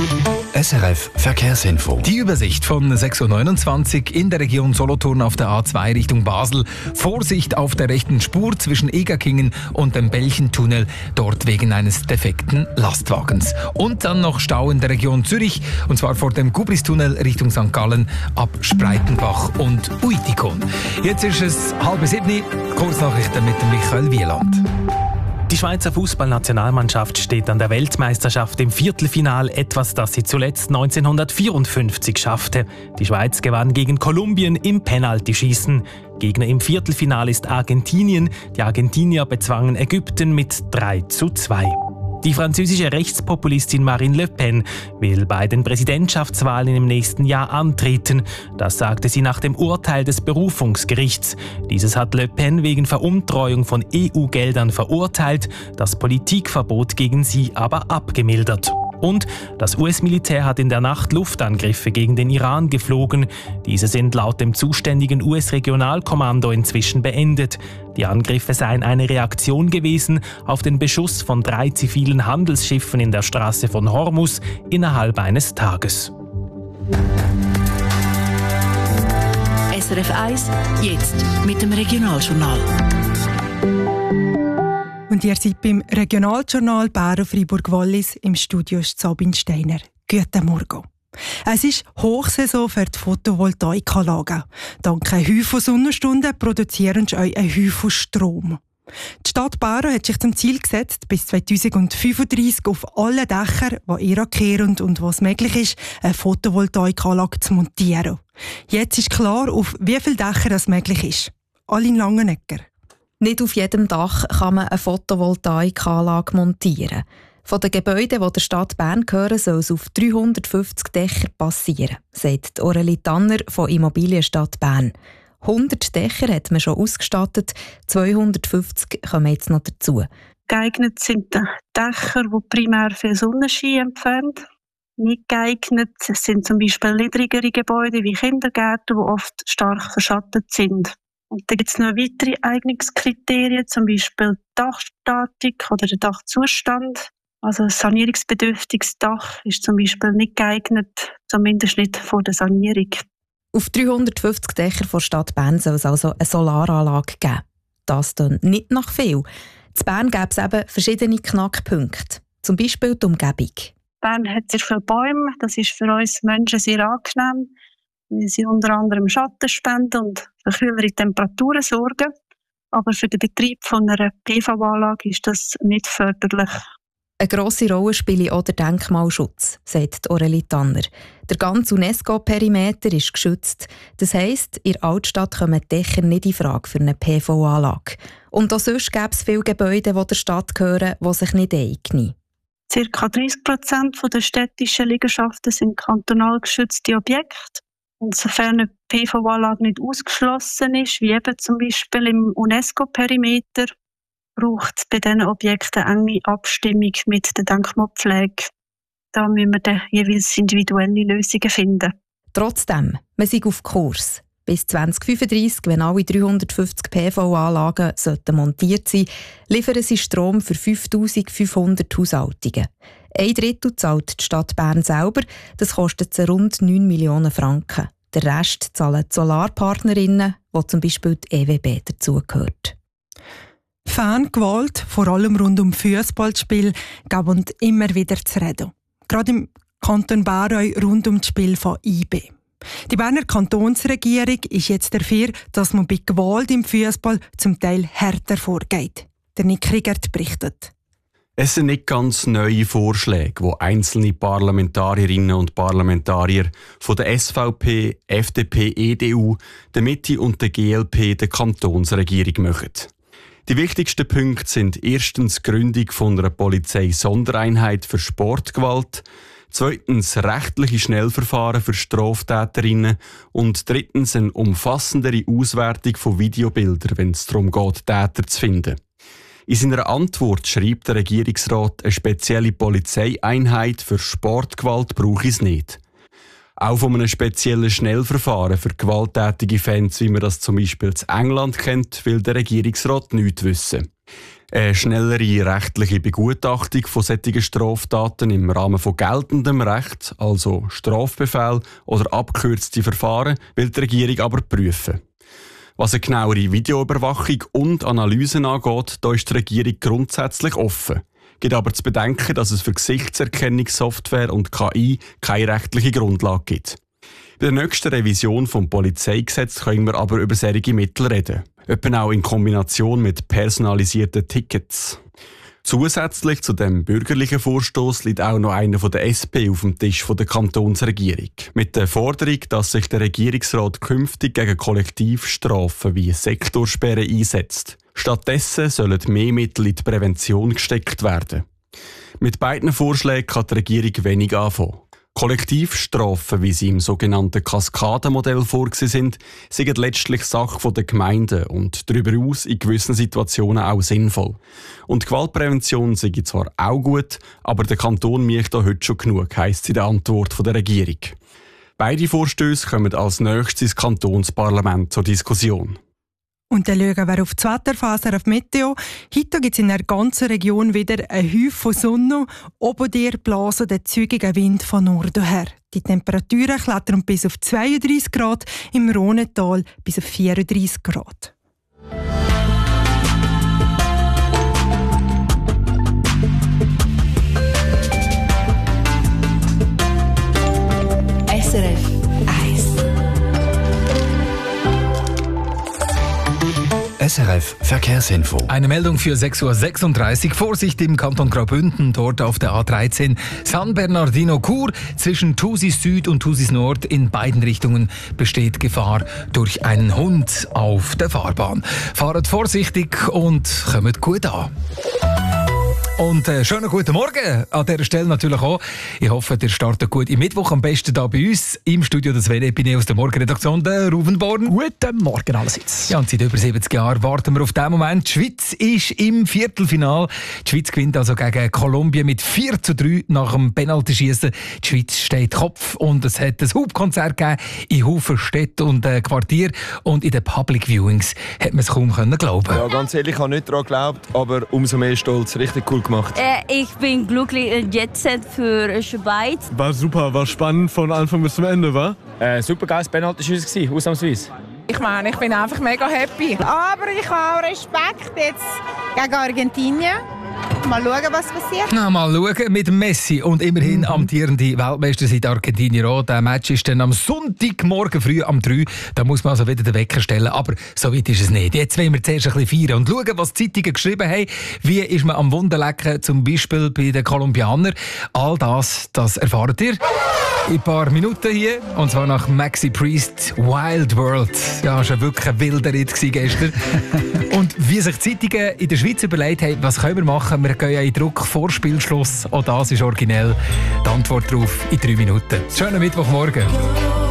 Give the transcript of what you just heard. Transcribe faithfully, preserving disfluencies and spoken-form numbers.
S R F Verkehrsinfo. Die Übersicht von sechs Uhr neunundzwanzig in der Region Solothurn auf der A zwei Richtung Basel. Vorsicht auf der rechten Spur zwischen Egerkingen und dem Belchentunnel, dort wegen eines defekten Lastwagens. Und dann noch Stau in der Region Zürich, und zwar vor dem Gubristunnel Richtung Sankt Gallen ab Spreitenbach und Uitikon. Jetzt ist es halb sieben, Kurznachrichten mit Michael Wieland. Die Schweizer Fußballnationalmannschaft steht an der Weltmeisterschaft im Viertelfinale, etwas, das sie zuletzt neunzehnhundertvierundfünfzig schaffte. Die Schweiz gewann gegen Kolumbien im Penaltyschießen. Gegner im Viertelfinale ist Argentinien. Die Argentinier bezwangen Ägypten mit drei zu zwei. Die französische Rechtspopulistin Marine Le Pen will bei den Präsidentschaftswahlen im nächsten Jahr antreten. Das sagte sie nach dem Urteil des Berufungsgerichts. Dieses hat Le Pen wegen Veruntreuung von E U-Geldern verurteilt, das Politikverbot gegen sie aber abgemildert. Und das U S-Militär hat in der Nacht Luftangriffe gegen den Iran geflogen. Diese sind laut dem zuständigen U S-Regionalkommando inzwischen beendet. Die Angriffe seien eine Reaktion gewesen auf den Beschuss von drei zivilen Handelsschiffen in der Straße von Hormuz innerhalb eines Tages. S R F eins, jetzt mit dem Regionaljournal. Und ihr seid beim Regionaljournal Bären Freiburg-Wallis. Im Studio ist Sabine Steiner. Guten Morgen. Es ist Hochsaison für die Photovoltaikanlagen. Dank einer Haufen Sonnenstunden produzieren sie euch einen Haufen Strom. Die Stadt Bären hat sich zum Ziel gesetzt, bis zweitausendfünfunddreissig auf allen Dächern, die ihr kehren und wo es möglich ist, eine Photovoltaikanlage zu montieren. Jetzt ist klar, auf wie vielen Dächern das möglich ist. Alle in Langenegger. Nicht auf jedem Dach kann man eine Photovoltaikanlage montieren. Von den Gebäuden, die der Stadt Bern gehören, soll es auf dreihundertfünfzig Dächer passieren, sagt Aurelie Tanner von Immobilienstadt Bern. hundert Dächer hat man schon ausgestattet, zweihundertfünfzig kommen jetzt noch dazu. Geeignet sind Dächer, die primär für Sonnenschein empfehlen. Nicht geeignet sind zum Beispiel niedrigere Gebäude wie Kindergärten, die oft stark verschattet sind. Und da gibt es noch weitere Eignungskriterien, zum Beispiel die Dachstatik oder der Dachzustand. Also ein sanierungsbedürftiges Dach ist zum Beispiel nicht geeignet, zumindest nicht vor der Sanierung. Auf dreihundertfünfzig Dächer der Stadt Bern soll es also eine Solaranlage geben. Das klingt nicht nach viel. In Bern gäbe es eben verschiedene Knackpunkte, zum Beispiel die Umgebung. Bern hat sehr viele Bäume, das ist für uns Menschen sehr angenehm, weil sie unter anderem Schatten spenden und für kühlere Temperaturen sorgen. Aber für den Betrieb von einer P V-Anlage ist das nicht förderlich. Eine grosse Rolle spielt auch der Denkmalschutz, sagt Aurelie Tanner. Der ganze UNESCO-Perimeter ist geschützt. Das heisst, in der Altstadt kommen die Dächer nicht in Frage für eine P V-Anlage. Und auch sonst gäbe es viele Gebäude, die der Stadt gehören, die sich nicht eignen. Circa dreißig Prozent der städtischen Liegenschaften sind kantonal geschützte Objekte. Und sofern eine P V-Anlage nicht ausgeschlossen ist, wie eben zum Beispiel im UNESCO-Perimeter, braucht es bei diesen Objekten enge Abstimmung mit der Denkmalpflege. Da müssen wir dann jeweils individuelle Lösungen finden. Trotzdem, wir sind auf Kurs. Bis zweitausendfünfunddreissig, wenn alle dreihundertfünfzig P V-Anlagen montiert sein sollten, liefern sie Strom für fünftausendfünfhundert Haushaltungen. Ein Drittel zahlt die Stadt Bern selber, das kostet sie rund neun Millionen Franken. Der Rest zahlen die Solarpartnerinnen, wo zum Beispiel die E W B dazugehört. Fangewalt, vor allem rund um Fußballspiel, gab immer wieder zu reden. Gerade im Kanton Bern rund um das Spiel von I B. Die Berner Kantonsregierung ist jetzt dafür, dass man bei Gewalt im Fußball zum Teil härter vorgeht. Der Nick Riegert berichtet. Es sind nicht ganz neue Vorschläge, die einzelne Parlamentarierinnen und Parlamentarier von der S V P, F D P, E D U, der Mitte und der G L P der Kantonsregierung machen. Die wichtigsten Punkte sind erstens die Gründung von einer Polizei-Sondereinheit für Sportgewalt, zweitens rechtliche Schnellverfahren für Straftäterinnen und drittens eine umfassendere Auswertung von Videobildern, wenn es darum geht, Täter zu finden. In seiner Antwort schreibt der Regierungsrat, eine spezielle Polizeieinheit für Sportgewalt brauche es nicht. Auch von einem speziellen Schnellverfahren für gewalttätige Fans, wie man das zum Beispiel in England kennt, will der Regierungsrat nichts wissen. Eine schnellere rechtliche Begutachtung von solchen Straftaten im Rahmen von geltendem Recht, also Strafbefehl oder abgekürzte Verfahren, will die Regierung aber prüfen. Was eine genauere Videoüberwachung und Analysen angeht, da ist die Regierung grundsätzlich offen. Gibt aber zu bedenken, dass es für Gesichtserkennungssoftware und K I keine rechtliche Grundlage gibt. Bei der nächsten Revision des Polizeigesetzes können wir aber über solche Mittel reden. Etwa auch in Kombination mit personalisierten Tickets. Zusätzlich zu dem bürgerlichen Vorstoß liegt auch noch einer von der S P auf dem Tisch der Kantonsregierung. Mit der Forderung, dass sich der Regierungsrat künftig gegen Kollektivstrafen wie Sektorsperren einsetzt. Stattdessen sollen mehr Mittel in die Prävention gesteckt werden. Mit beiden Vorschlägen kann die Regierung wenig anfangen. Kollektivstrafen, wie sie im sogenannten Kaskadenmodell vorgesehen sind, sind letztlich Sache der Gemeinden und darüber hinaus in gewissen Situationen auch sinnvoll. Und Gewaltprävention sei zwar auch gut, aber der Kanton macht da heute schon genug, heisst es in der Antwort der Regierung. Beide Vorstöße kommen als nächstes ins Kantonsparlament zur Diskussion. Und dann schauen wir auf die Wetterphase auf Meteo. Heute gibt es in der ganzen Region wieder einen Häuf von Sonne. Oben dir blasen der zügige Wind von Norden her. Die Temperaturen klettern bis auf zweiunddreissig Grad, im Rhônetal bis auf vierunddreissig Grad. S R F eins. S R F Verkehrsinfo. Eine Meldung für sechs Uhr sechsunddreißig. Vorsicht im Kanton Graubünden, dort auf der A dreizehn San Bernardino-Chur. Zwischen Thusis Süd und Thusis Nord in beiden Richtungen besteht Gefahr durch einen Hund auf der Fahrbahn. Fahrt vorsichtig und kommt gut an. Und äh, schönen guten Morgen an dieser Stelle natürlich auch. Ich hoffe, ihr startet gut im Mittwoch. Am besten hier bei uns im Studio des W D P aus der Morgenredaktion, der Ruven Born. Guten Morgen allerseits. Ja, und seit über siebzig Jahren warten wir auf diesen Moment. Die Schweiz ist im Viertelfinal. Die Schweiz gewinnt also gegen Kolumbien mit vier zu drei nach dem Penaltyschießen. Die Schweiz steht Kopf und es hat ein Hubkonzert gegeben in Haufen Städten und äh, Quartier. Und in den Public Viewings hat man es kaum können glauben. Ja, ganz ehrlich, ich habe nicht daran geglaubt, aber umso mehr stolz. Richtig cool gemacht. Äh, ich bin glücklich jetzt für Schweiz. War super, war spannend von Anfang bis zum Ende, war? Äh, super geiles Penalty-Schiessen, ausnahmsweise. Ich meine, ich bin einfach mega happy. Aber ich habe auch Respekt jetzt gegen Argentinien. Mal schauen, was passiert. Na, mal schauen mit Messi und immerhin mhm. amtierende Weltmeister sind Argentinier auch. Der Match ist dann am Sonntagmorgen früh um drei. Da muss man also wieder den Wecker stellen. Aber so weit ist es nicht. Jetzt wollen wir zuerst ein bisschen feiern und schauen, was die Zeitungen geschrieben haben. Wie ist man am Wunderlecken, zum Beispiel bei den Kolumbianern. All das, das erfahrt ihr in ein paar Minuten hier. Und zwar nach Maxi Priest Wild World. Ja, das war wirklich ein wilder Ritt gestern. Und wie sich die Zeitungen in der Schweiz überlegt haben, was können wir machen? Wir gehen ja in Druck vor Spielschluss. Auch das ist originell. Die Antwort darauf in drei Minuten. Schönen Mittwochmorgen.